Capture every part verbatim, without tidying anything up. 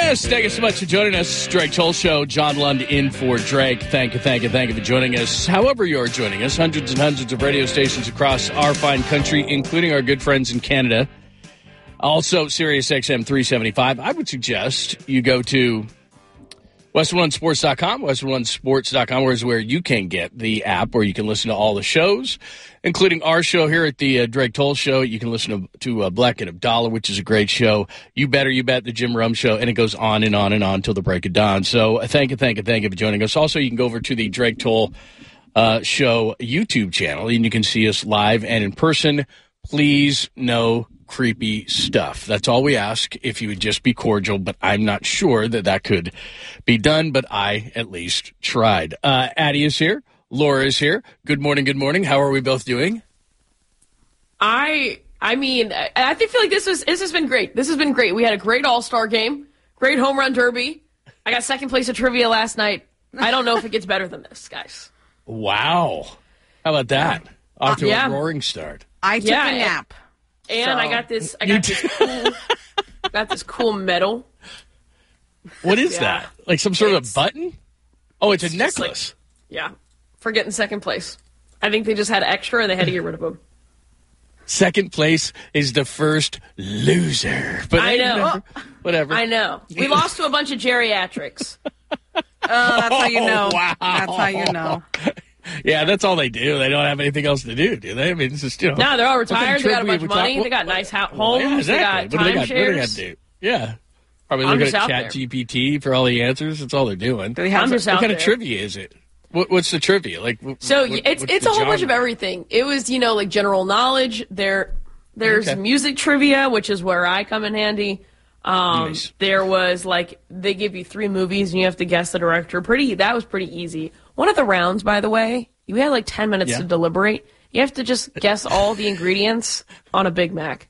Yes, thank you so much for joining us. Drake Toll Show, John Lund in for Drake. Thank you, thank you, thank you for joining us. However you're joining us, hundreds and hundreds of radio stations across our fine country, including our good friends in Canada. Also, Sirius X M three seventy-five. I would suggest you go to Western One Sports dot com, Western One Sports dot com, is where you can get the app where you can listen to all the shows, including our show here at the uh, Drake Toll Show. You can listen to, to uh, Black and Abdallah, which is a great show. You Better, You Bet, the Jim Rum Show, and it goes on and on and on till the break of dawn. So uh, thank you, thank you, thank you for joining us. Also, you can go over to the Drake Toll uh, Show YouTube channel, and you can see us live and in person. Please, no creepy stuff. That's all we ask, if you would just be cordial, but I'm not sure that that could be done, but I at least tried. Uh, Addie is here. Laura is here. Good morning, good morning. How are we both doing? I I mean, I, I think feel like this was this has been great. This has been great. We had a great All-Star game, great home run derby. I got second place at trivia last night. I don't know if it gets better than this, guys. Wow. How about that? Off to yeah. a roaring start. I took Yeah, a nap. And So- I got this. I got this cool. got this cool medal. What is Yeah. that? Like some sort It's- of button? Oh, it's, it's a just necklace. Yeah, for getting second place. I think they just had extra and they had to get rid of them. Second place is the first loser. But I hey, know. Whatever. whatever. I know. We lost to a bunch of geriatrics. Oh, that's how you know. wow. That's how you know. Yeah, that's all they do. They don't have anything else to do, do they? I mean, it's just, you know. No, they're all what kind retired. of They got a trivia bunch of we talk- money. what- They got nice ho- Well, homes. yeah, exactly. They got What do they got? What do they got timeshares. to do? Yeah. Probably I'm looking just at out Chat there. G P T for all the answers. That's all they're doing. Do they have I'm some- just What out kind there. of trivia is it? What, what's the trivia? Like, wh- So what- it's what's it's the a whole bunch of genre? everything. It was, you know, like general knowledge. There, there's Okay. music trivia, which is where I come in handy. Um, Nice. There was like they give you three movies and you have to guess the director. Pretty that was pretty easy. One of the rounds, by the way, you had like ten minutes Yeah. to deliberate. You have to just guess all the ingredients on a Big Mac.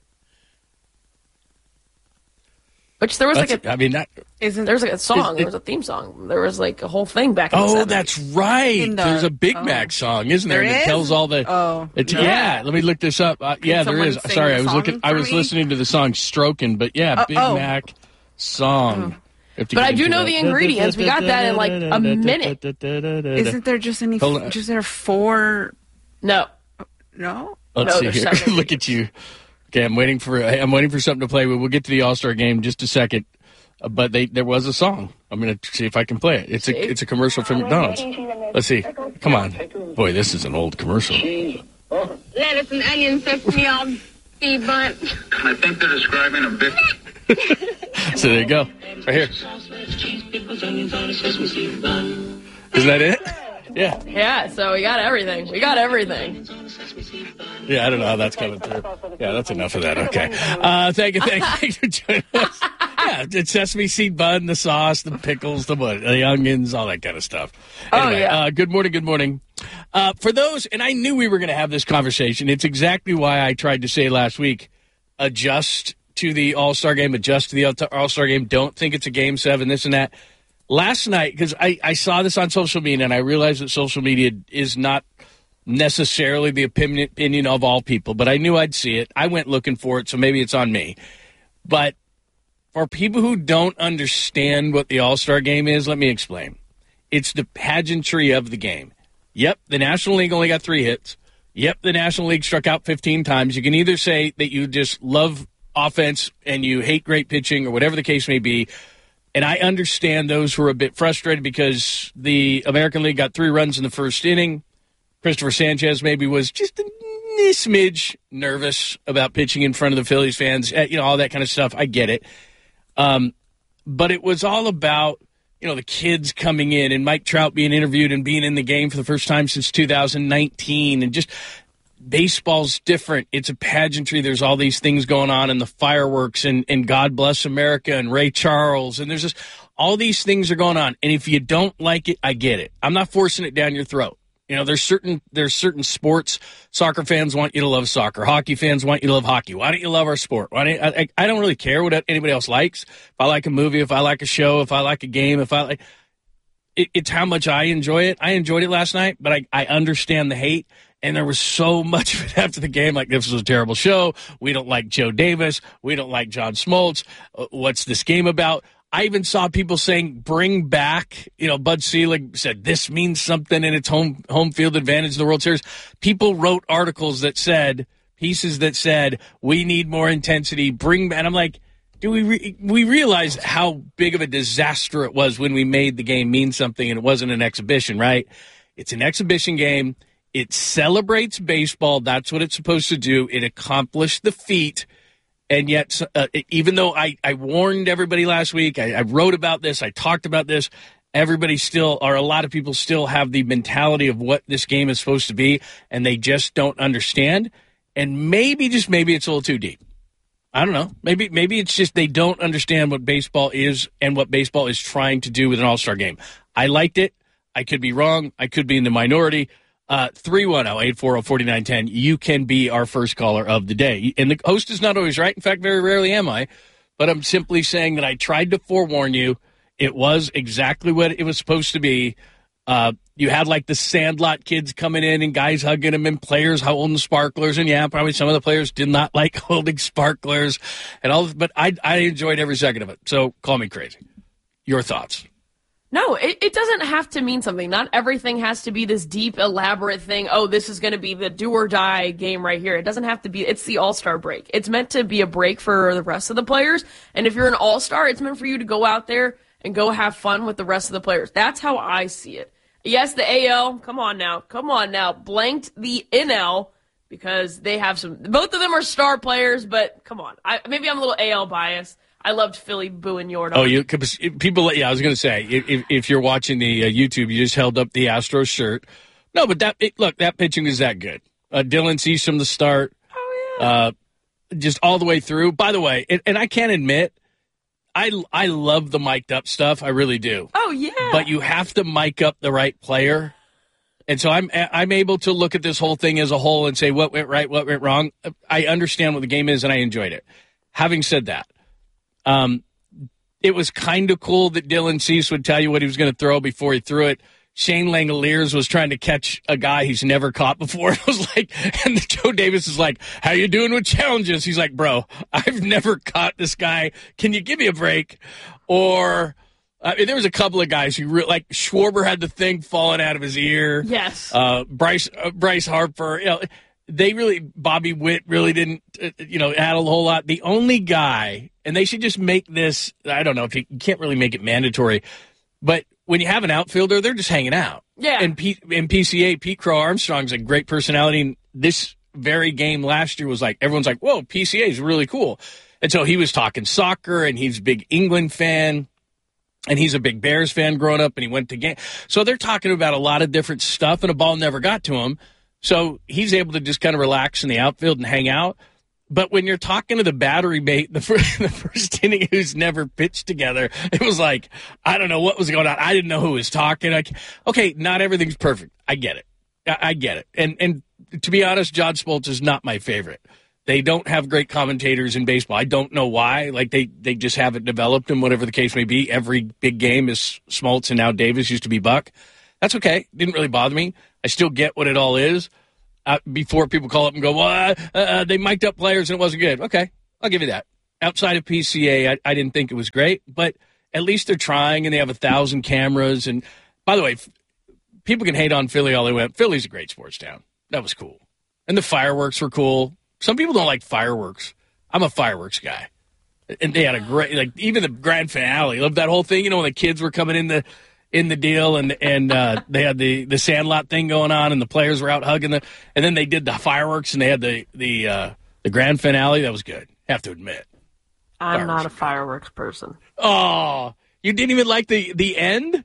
Which there was like That's- a I mean, that. Isn't there was like a song. Is- There was a theme song. There was like a whole thing back in the Oh, seventies. that's right. In the- There's a Big oh. Mac song, isn't there? There and it is? tells all the. Oh, It's, no. Yeah, let me look this up. Uh, yeah, there someone is. sing Sorry, the I was song looking. I for was me? listening to the song "Stroking," but yeah, Uh, Big oh. Mac song. Have to But get I do into know that. the ingredients. We got that in, like, a minute. Isn't there just any? Hold on. Just there four? No. No. Let's No, see there's here. seven Look at you. Okay, I'm waiting for. I'm waiting for something to play. We'll get to the All Star game in just a second. Uh, but they there was a song. I'm going to see if I can play it. It's a it's a commercial from McDonald's. Let's see. Come on, boy, this is an old commercial. Lettuce and onion, sesame, all beef bun. I think they're describing a bit. So there you go, right here. Isn't that it? Yeah, Yeah, so we got everything. We got everything. yeah. I don't know how that's coming through. Yeah, that's enough of that. Okay. Uh, thank you, thank you thanks for joining us. Yeah, the sesame seed bun, the sauce, the pickles, the what, the onions, all that kind of stuff. Oh, Anyway, yeah. uh, good morning, good morning. Uh, for those, and I knew we were going to have this conversation. It's exactly why I tried to say last week, adjust to the All-Star game, adjust to the All-Star game. Don't think it's a game seven, this and that. Last night, because I, I saw this on social media, and I realized that social media is not necessarily the opinion, opinion of all people, but I knew I'd see it. I went looking for it, so maybe it's on me. But for people who don't understand what the All-Star game is, let me explain. It's the pageantry of the game. Yep, the National League only got three hits. Yep, the National League struck out fifteen times. You can either say that you just love offense and you hate great pitching or whatever the case may be. And I understand those who are a bit frustrated because the American League got three runs in the first inning. Christopher Sanchez maybe was just a smidge nervous about pitching in front of the Phillies fans, you know, all that kind of stuff. I get it. Um, but it was all about, you know, the kids coming in and Mike Trout being interviewed and being in the game for the first time since two thousand nineteen, and just baseball's different. It's a pageantry. There's all these things going on, and the fireworks, and, and God Bless America, and Ray Charles, and there's just all these things are going on. And if you don't like it, I get it. I'm not forcing it down your throat. You know, there's certain there's certain sports. Soccer fans want you to love soccer. Hockey fans want you to love hockey. Why don't you love our sport? Why don't I, I don't really care what anybody else likes. If I like a movie, if I like a show, if I like a game, if I like it, it's how much I enjoy it. I enjoyed it last night, but I, I understand the hate. And there was so much of it after the game. Like, this was a terrible show. We don't like Joe Davis. We don't like John Smoltz. Uh, what's this game about? I even saw people saying, bring back, you know, Bud Selig said this means something and it's home home field advantage in the World Series. People wrote articles that said, pieces that said, we need more intensity, bring back. And I'm like, do we re- we realize how big of a disaster it was when we made the game mean something and it wasn't an exhibition, right? It's an exhibition game. It celebrates baseball. That's what it's supposed to do. It accomplished the feat. And yet, uh, even though I, I warned everybody last week, I, I wrote about this, I talked about this, everybody still, or a lot of people still have the mentality of what this game is supposed to be, and they just don't understand. And maybe, just maybe, it's a little too deep. I don't know. Maybe maybe it's just they don't understand what baseball is and what baseball is trying to do with an all-star game. I liked it. I could be wrong. I could be in the minority. Uh, three one zero, eight four zero, four nine one zero. You can be our first caller of the day. And the host is not always right. In fact, very rarely am I. But I'm simply saying that I tried to forewarn you. It was exactly what it was supposed to be. Uh, you had like the Sandlot kids coming in and guys hugging them and players holding sparklers. And yeah, probably some of the players did not like holding sparklers and all. But I, I enjoyed every second of it. So call me crazy. Your thoughts? No, it, it doesn't have to mean something. Not everything has to be this deep, elaborate thing. Oh, this is going to be the do-or-die game right here. It doesn't have to be. It's the all-star break. It's meant to be a break for the rest of the players. And if you're an all-star, it's meant for you to go out there and go have fun with the rest of the players. That's how I see it. Yes, the A L, come on now, come on now, blanked the N L because they have some, both of them are star players, but come on. I, maybe I'm a little A L biased. I loved Philly booing Yordan. Oh, you people, yeah, I was going to say, if, if you're watching the uh, YouTube, you just held up the Astros shirt. No, but that, it, look, that pitching is that good. Uh, Dylan Cease from the start, oh, yeah. uh, just all the way through. By the way, and, and I can't admit, I, I love the mic'd up stuff. I really do. Oh, yeah. But you have to mic up the right player. And so I'm I'm able to look at this whole thing as a whole and say what went right, what went wrong. I understand what the game is, and I enjoyed it. Having said that, um, it was kind of cool that Dylan Cease would tell you what he was going to throw before he threw it. Shane Langoliers was trying to catch a guy he's never caught before. It was like, and Joe Davis is like, how you doing with challenges? He's like, bro, I've never caught this guy. Can you give me a break? Or I mean, there was a couple of guys who, re- like Schwarber had the thing falling out of his ear. Yes. Uh, Bryce uh, Bryce Harper. You know, they really, Bobby Witt really didn't, uh, you know, add a whole lot. The only guy, and they should just make this, I don't know if you, you can't really make it mandatory, but when you have an outfielder, they're just hanging out. Yeah. And P- in P C A, Pete Crow Armstrong's a great personality. And this very game last year was like, everyone's like, whoa, P C A is really cool. And so he was talking soccer, and he's a big England fan, and he's a big Bears fan growing up, and he went to game. So they're talking about a lot of different stuff, and a ball never got to him. So he's able to just kind of relax in the outfield and hang out. But when you're talking to the battery mate, the first, the first inning who's never pitched together, it was like, I don't know what was going on. I didn't know who was talking. Like, okay, not everything's perfect. I get it. I, I get it. And and to be honest, John Smoltz is not my favorite. They don't have great commentators in baseball. I don't know why. Like, they, they just haven't developed them, whatever the case may be. Every big game is Smoltz, and now Davis used to be Buck. That's okay. Didn't really bother me. I still get what it all is. Uh, before people call up and go, well, uh, uh, they mic'd up players and it wasn't good. Okay, I'll give you that. Outside of P C A, I, I didn't think it was great, but at least they're trying, and they have a thousand cameras. And by the way, f- people can hate on Philly all they want. Philly's a great sports town. That was cool. And the fireworks were cool. Some people don't like fireworks. I'm a fireworks guy. And they had a great, like, even the grand finale. Loved that whole thing. You know, when the kids were coming in the in the deal, and and uh, they had the, the Sandlot thing going on, and the players were out hugging the, and then they did the fireworks, and they had the the uh, the grand finale. That was good. Have to admit. I'm Fireworks not a fireworks person. Oh, you didn't even like the, the end?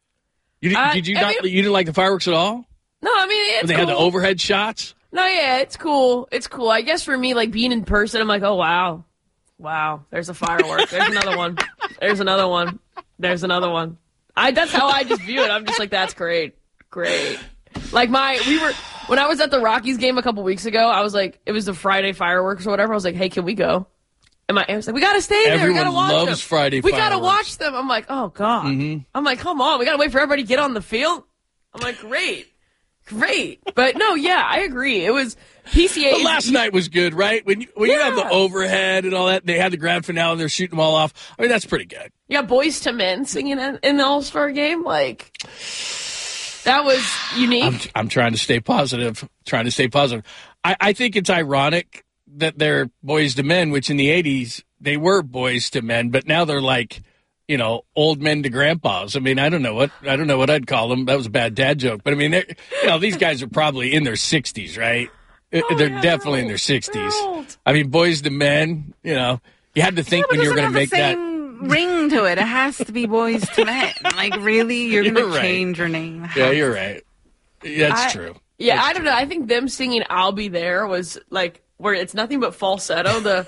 You did, Uh, did you I not? mean- you didn't like the fireworks at all? No, I mean, it's When they cool. had the overhead shots. No, yeah, it's cool. It's cool. I guess for me, like, being in person, I'm like, oh, wow. Wow, there's a firework. There's another one. There's another one. There's another one. I That's how I just view it. I'm just like, that's great. Great. Like, my, we were, when I was at the Rockies game a couple weeks ago, I was like, it was the Friday fireworks or whatever. I was like, hey, can we go? And my aunt was like, we got to stay there. Everyone we got to watch loves them. Friday We got to fireworks. watch them. I'm like, oh, God. Mm-hmm. I'm like, come on. We got to wait for everybody to get on the field. I'm like, great. great. But no, yeah, I agree. It was P C A. But last night was good, right? When you, when Yeah. you have the overhead and all that, they had the grand finale and they're shooting them all off. I mean, that's pretty good. You got Boys to Men singing in, in the All-Star game. Like, that was unique. I'm, I'm trying to stay positive, trying to stay positive. I, I think it's ironic that they're boys to men, which in the eighties, they were boys to men, but now they're like, you know, old men to grandpas. I mean, I don't know what, I don't know what I'd call them. That was a bad dad joke. But I mean, they're- you know, these guys are probably in their sixties, right? Oh, they're yeah, definitely they're in their old. sixties. They're old. I mean, boys to men, you know, you had to think Yeah, but when you were doesn't going to have make the that. same ring to it. It has to be Boys to Men. Like, really? You're, You're going right. to change your name? Yeah, you're right. That's I- true. Yeah, That's I don't know. I think them singing "I'll Be There" was like where it's nothing but falsetto. The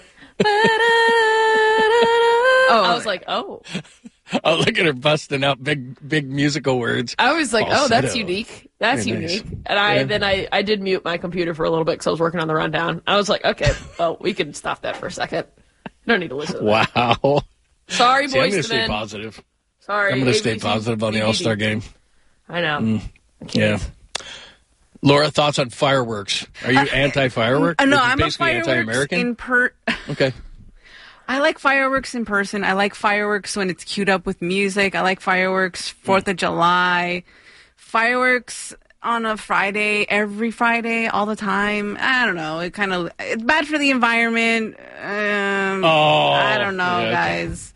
oh, I was like, oh, Oh, look at her busting out big, big musical words. I was like, oh, that's Falsetto. unique. That's Very nice. unique. And I Yeah. then I I did mute my computer for a little bit because I was working on the rundown. I was like, okay, well, we can stop that for a second. No need to listen. To that. Wow. Sorry, See, I'm boys going to to stay men. positive. Sorry, I'm going to stay A B C, positive on the D V D. All-Star game. I know. Mm. I Yeah. can't. Laura, thoughts on fireworks? Are you anti-firework? Uh, no, Which is I'm a basically fireworks anti-American? in per. Okay. I like fireworks in person. I like fireworks when it's queued up with music. I like fireworks Fourth of July. Fireworks on a Friday, every Friday, all the time. I don't know. It kind of it's bad for the environment. Um, Oh, I don't know, yeah, okay. guys.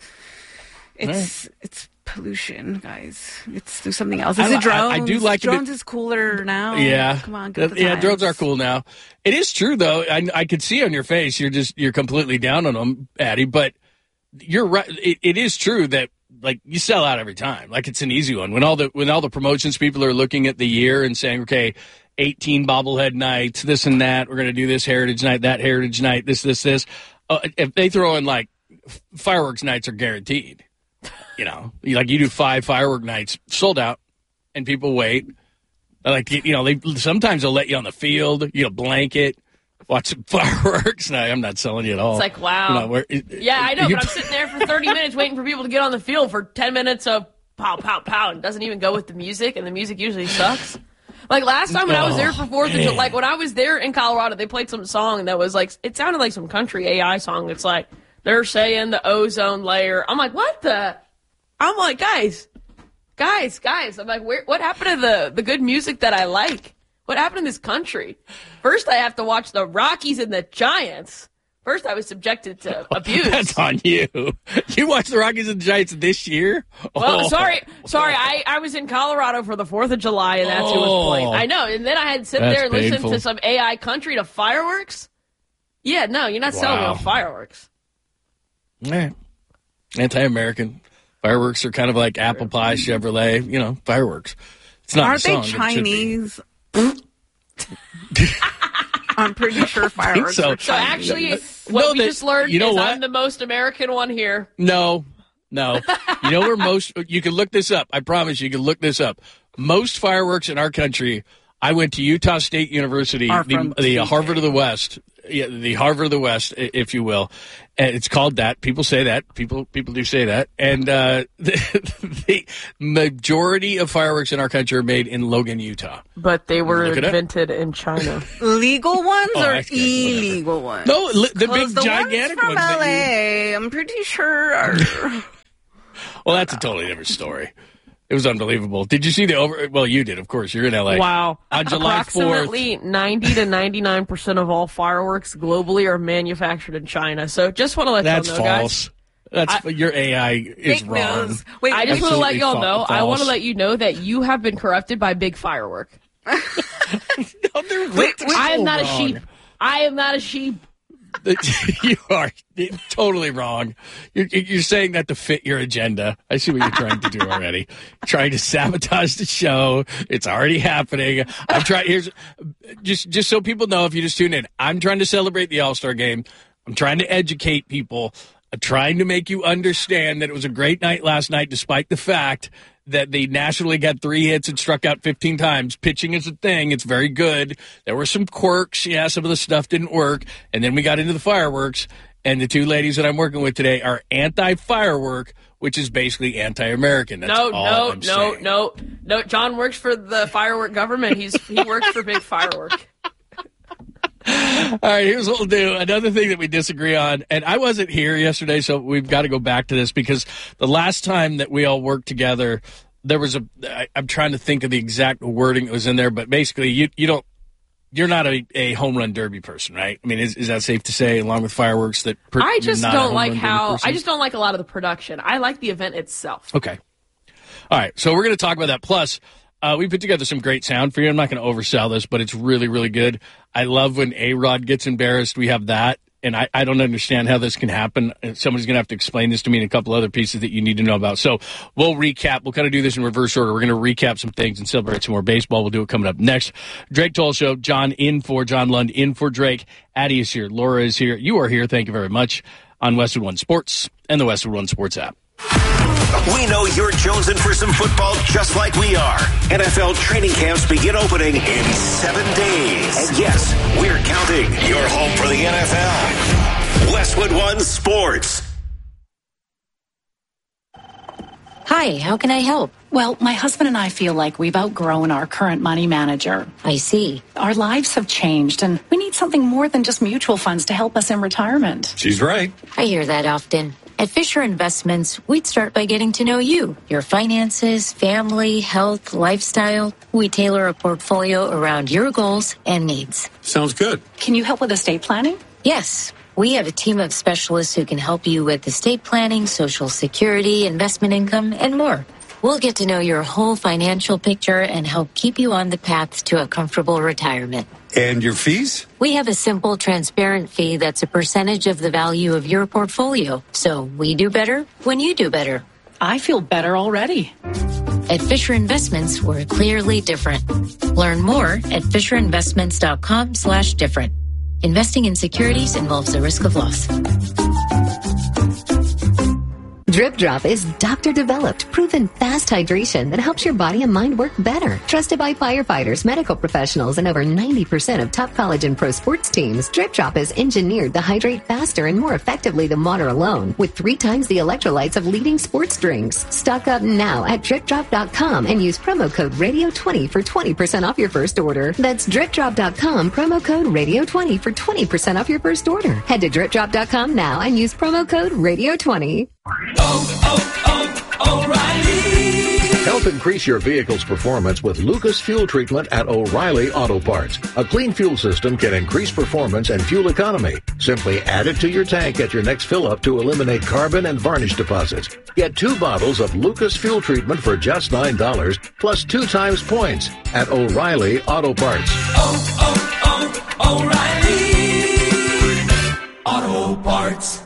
It's it's pollution, guys. Let's do something else. Is I li- it drones? I- I do like it- drones is cooler now. Yeah. Come on, get with the yeah, drones times. are cool now. It is true, though. I, I could see on your face you're just you're completely down on them, Addie. But you're right. It, it is true that like you sell out every time. Like it's an easy one when all the when all the promotions people are looking at the year and saying, okay, eighteen bobblehead nights, this and that. We're going to do this heritage night, that heritage night, this, this, this. Uh, if they throw in like f- fireworks nights are guaranteed. You know, You- like you do five firework nights, sold out, and people wait. Like you know, they sometimes they'll let you on the field, you know, blanket, watch some fireworks. No, I'm not selling you at all. It's like, wow. You know, where- Yeah, I know, you- but I'm sitting there for thirty minutes waiting for people to get on the field for ten minutes of pow, pow, pow, and doesn't even go with the music, and the music usually sucks. Like last time when I was there for fourth of July, like when I was there in Colorado, they played some song that was like, it sounded like some country A I song. It's like, they're saying the ozone layer. I'm like, what the? I'm like, guys, guys, guys. I'm like, where? What happened to the, the good music that I like? What happened in this country? First, I have to watch the Rockies and the Giants. First, I was subjected to abuse. That's on you. You watched the Rockies and the Giants this year? Well, Oh. sorry, sorry. I, I was in Colorado for the Fourth of July, and that's who was Oh. playing. I know, and then I had to sit That's there and listen painful. to some A I country to fireworks. Yeah, no, you're not selling Wow. real fireworks. Yeah. Anti-American. Fireworks are kind of like apple pie, Chevrolet, you know, fireworks. It's not Aren't the they song, but it should be. Chinese? I'm pretty sure fireworks so. are So Chinese. actually, No, what we that- just learned you know is what? I'm the most American one here. No, no. You know where most, you can look this up. I promise you, you can look this up. Most fireworks in our country, I went to Utah State University, Are the, from the T J. Harvard of the West, yeah, the Harvard of the West, i- if you will. And it's called that. People say that. People people do say that. And uh, the, the majority of fireworks in our country are made in Logan, Utah. But they were Look it up. invented in China. Legal ones Oh, or that's good. Whatever. illegal ones? No, li- the 'Cause big the gigantic ones from ones. L that A, I'm pretty sure are. you- well, that's a totally different story. It was unbelievable. Did you see the over? Well, you did, of course. You're in L A. Wow. On July fourth. Approximately ninety to ninety-nine percent of all fireworks globally are manufactured in China. So just want to let That's y'all know, guys. false. That's your A I is Fake wrong. news. Wait, I just want to let Absolutely y'all fa- know. I want to false. let you know that you have been corrupted by big firework. No, they're Wait, so wait, I am not a wrong. sheep. I am not a sheep. You are totally wrong. You're, you're saying that to fit your agenda. I see what you're trying to do already. Trying to sabotage the show. It's already happening. I'm trying. Here's just just so people know. If you just tune in, I'm trying to celebrate the All-Star game. I'm trying to educate people. I'm trying to make you understand that it was a great night last night, despite the fact that the National League had three hits and struck out fifteen times. Pitching is a thing. It's very good. There were some quirks. Yeah, some of the stuff didn't work. And then we got into the fireworks. And the two ladies that I'm working with today are anti-firework, which is basically anti-American. That's no, all no, I'm no, saying. no, no. John works for the firework government. He's he works for Big Firework. All right, here's what we'll do. Another thing that we disagree on, and I wasn't here yesterday, so we've got to go back to this because the last time that we all worked together, there was a. I, I'm trying to think of the exact wording that was in there, but basically, you you don't. You're not a, a home run derby person, right? I mean, is, is that safe to say, along with fireworks, that per, I just you're not a don't home like run derby how person? I just don't like a lot of the production. I like the event itself. Okay. All right, so we're going to talk about that. Plus, uh, we put together some great sound for you. I'm not going to oversell this, but it's really, really good. I love when A-Rod gets embarrassed. We have that. And I, I don't understand how this can happen. Somebody's going to have to explain this to me and a couple other pieces that you need to know about. So we'll recap. We'll kind of do this in reverse order. We're going to recap some things and celebrate some more baseball. We'll do it coming up next. Drake Toll Show. John in for John Lund, in for Drake. Addie is here. Laura is here. You are here. Thank you very much on Westwood One Sports and the Westwood One Sports app. We know you're jonesing for some football just like we are. N F L training camps begin opening in seven days. And yes, we're counting. Your home for the N F L. Westwood One Sports. Hi, how can I help? Well, my husband and I feel like we've outgrown our current money manager. I see. Our lives have changed, and we need something more than just mutual funds to help us in retirement. She's right. I hear that often. At Fisher Investments, we'd start by getting to know you, your finances, family, health, lifestyle. We tailor a portfolio around your goals and needs. Sounds good. Can you help with estate planning? Yes. We have a team of specialists who can help you with estate planning, Social Security, investment income, and more. We'll get to know your whole financial picture and help keep you on the path to a comfortable retirement. And your fees? We have a simple, transparent fee that's a percentage of the value of your portfolio. So we do better when you do better. I feel better already. At Fisher Investments, we're clearly different. Learn more at FisherInvestments.com slash different. Investing in securities involves a risk of loss. Drip Drop is doctor-developed, proven fast hydration that helps your body and mind work better. Trusted by firefighters, medical professionals, and over ninety percent of top college and pro sports teams, Drip Drop is engineered to hydrate faster and more effectively than water alone, with three times the electrolytes of leading sports drinks. Stock up now at drip drop dot com and use promo code radio twenty for twenty percent off your first order. That's drip drop dot com, promo code radio twenty for twenty percent off your first order. Head to drip drop dot com now and use promo code radio twenty. Oh, oh, oh, O'Reilly. Help increase your vehicle's performance with Lucas Fuel Treatment at O'Reilly Auto Parts. A clean fuel system can increase performance and fuel economy. Simply add it to your tank at your next fill-up to eliminate carbon and varnish deposits. Get two bottles of Lucas Fuel Treatment for just nine dollars, plus two times points at O'Reilly Auto Parts. Oh, oh, oh, O'Reilly Auto Parts.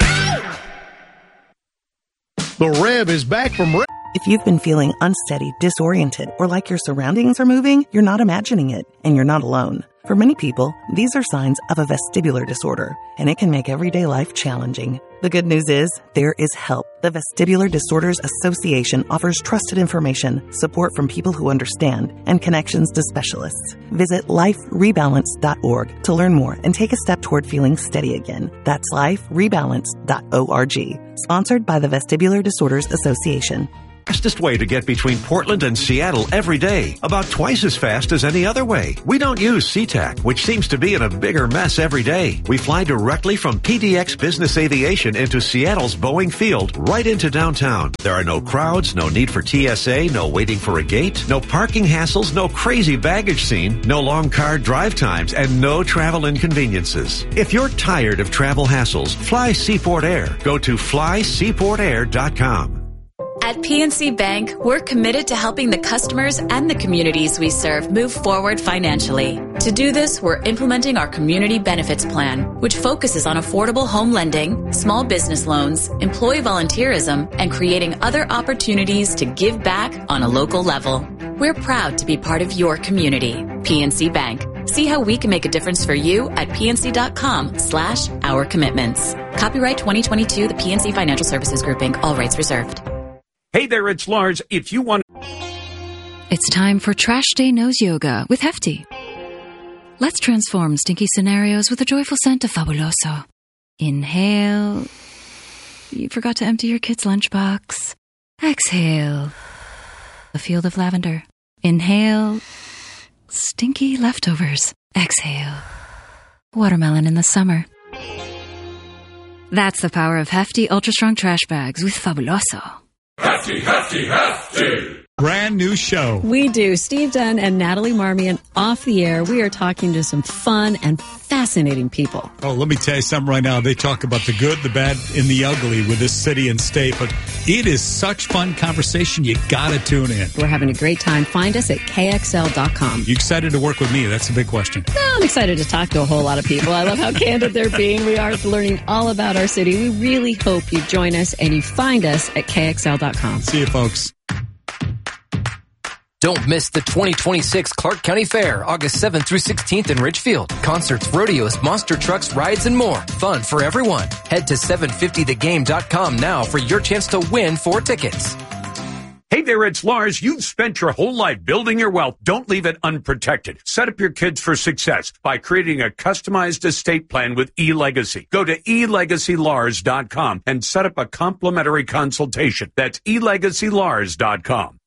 The Rev is back from Rev. If you've been feeling unsteady, disoriented, or like your surroundings are moving, you're not imagining it, and you're not alone. For many people, these are signs of a vestibular disorder, and it can make everyday life challenging. The good news is, there is help. The Vestibular Disorders Association offers trusted information, support from people who understand, and connections to specialists. Visit life rebalance dot org to learn more and take a step toward feeling steady again. That's life rebalance dot org. Sponsored by the Vestibular Disorders Association. Fastest way to get between Portland and Seattle every day, about twice as fast as any other way. We don't use SeaTac, which seems to be in a bigger mess every day. We fly directly from P D X Business Aviation into Seattle's Boeing Field, right into downtown. There are no crowds, no need for T S A, no waiting for a gate, no parking hassles, no crazy baggage scene, no long car drive times, and no travel inconveniences. If you're tired of travel hassles, fly Seaport Air. Go to fly seaport air dot com. At P N C Bank, we're committed to helping the customers and the communities we serve move forward financially. To do this, we're implementing our Community Benefits Plan, which focuses on affordable home lending, small business loans, employee volunteerism, and creating other opportunities to give back on a local level. We're proud to be part of your community. P N C Bank. See how we can make a difference for you at pnc.com slash our commitments. Copyright twenty twenty-two, the P N C Financial Services Group, Incorporated. All rights reserved. Hey there, it's Lars. If you want... It's time for Trash Day Nose Yoga with Hefty. Let's transform stinky scenarios with a joyful scent of Fabuloso. Inhale. You forgot to empty your kid's lunchbox. Exhale. A field of lavender. Inhale. Stinky leftovers. Exhale. Watermelon in the summer. That's the power of hefty, ultra-strong trash bags with Fabuloso. Hefty, hefty, hefty. Brand new show. We do. Steve Dunn and Natalie Marmion off the air. We are talking to some fun and fascinating people. Oh, let me tell you something right now. They talk about the good, the bad, and the ugly with this city and state, but it is such fun conversation. You got to tune in. We're having a great time. Find us at K X L dot com. You excited to work with me? That's the big question. No, I'm excited to talk to a whole lot of people. I love how candid they're being. We are learning all about our city. We really hope you join us and you find us at K X L dot com. See you, folks. Don't miss the twenty twenty-six Clark County Fair, August seventh through sixteenth in Ridgefield. Concerts, rodeos, monster trucks, rides, and more. Fun for everyone. Head to seven fifty the game dot com now for your chance to win four tickets. Hey there, it's Lars. You've spent your whole life building your wealth. Don't leave it unprotected. Set up your kids for success by creating a customized estate plan with eLegacy. Go to e legacy lars dot com and set up a complimentary consultation. That's e legacy lars dot com.